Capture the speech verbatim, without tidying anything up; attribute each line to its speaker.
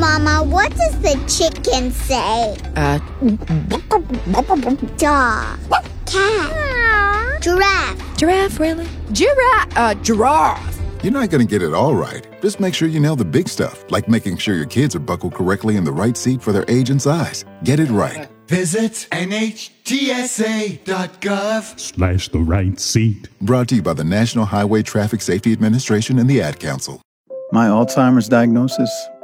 Speaker 1: Mama, what does the chicken say?
Speaker 2: Uh,
Speaker 1: Dog. Cat. Giraffe.
Speaker 2: giraffe, really? Giraffe, uh, giraffe.
Speaker 3: You're not going to get it all right. Just make sure you nail the big stuff, like making sure your kids are buckled correctly in the right seat for their age and size. Get it right.
Speaker 4: Visit N H T S A dot gov
Speaker 5: slash the right seat.
Speaker 3: Brought to you by the National Highway Traffic Safety Administration and the Ad Council.
Speaker 6: My Alzheimer's diagnosis